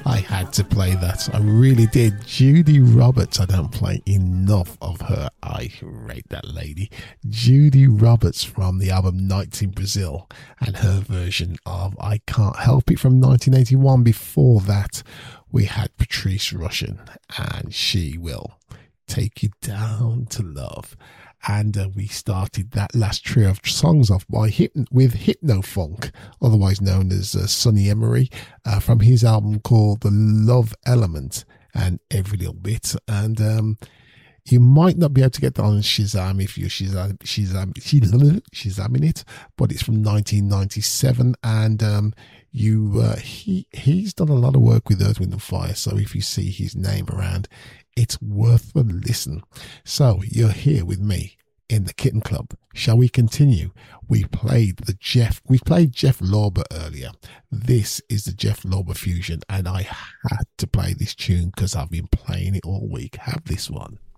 I had to play that. I really did. Judy Roberts. I don't play enough of her. I rate that lady. Judy Roberts from the album Nights in Brazil and her version of I Can't Help It from 1981. Before that, we had Patrice Rushen and She Will Take You Down to Love. And we started that last trio of songs off with Hypnofunk, otherwise known as Sonny Emery, from his album called The Love Element and Every Little Bit. And you might not be able to get that on Shazam if you're Shazamming it, but it's from 1997. And he's done a lot of work with Earth, Wind & Fire, so if you see his name around, it's worth a listen. So you're here with me in the Kitten Club. Shall we continue? We played Jeff Lorber earlier. This is the Jeff Lorber fusion, and I had to play this tune because I've been playing it all week. Have this one.